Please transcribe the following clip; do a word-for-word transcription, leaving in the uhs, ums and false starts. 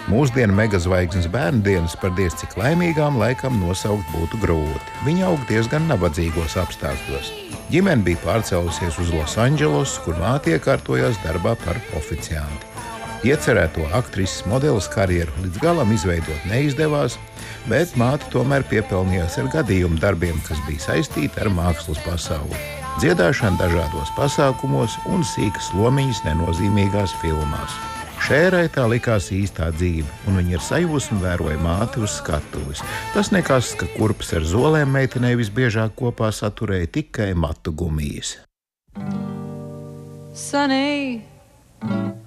Mūsdienu megazvaigznes bērnu dienas par diez cik laimīgām laikam nosaukt būtu grūti. Viņa aug diezgan nabadzīgos apstākļos. Ģimene bija pārcēlusies uz Losandželosu, kur māte iekārtojās darbā par oficianti. Iecerēto aktrises modeles karjeru līdz galam izveidot neizdevās, bet māte tomēr piepelnījās ar gadījumu darbiem, kas bija saistīti ar mākslas pasauli. Dziedāšana dažādos pasākumos un sīkas lomiņas nenozīmīgās filmās. Šērai tā likās īstā dzīve, un viņa ar sajūsmu vēroja māti uz skatuves. Tas nekas, ka kurpes ar zolēm meitenei visbiežāk kopā saturēja tikai matu gumijas. Sunny